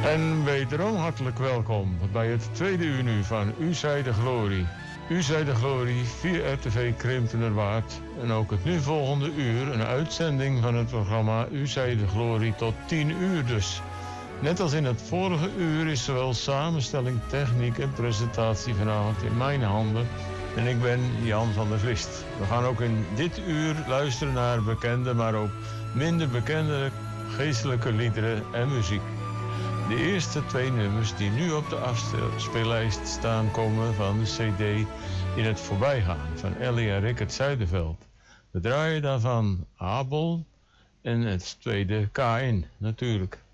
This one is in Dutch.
En wederom hartelijk welkom bij het tweede uur nu van U zij de Glorie. U zij de Glorie via RTV Krimpenerwaard. En ook het nu volgende uur een uitzending van het programma U zij de Glorie tot 10 uur dus. Net als in het vorige uur is zowel samenstelling, techniek en presentatie vanavond in mijn handen. En ik ben Jan van der Vlist. We gaan ook in dit uur luisteren naar bekende, maar ook minder bekende geestelijke liederen en muziek. De eerste twee nummers die nu op de afspeellijst staan komen van de CD In het Voorbijgaan van Ellie en Rickert Zuiderveld. We draaien daarvan Abel en het tweede Kain natuurlijk.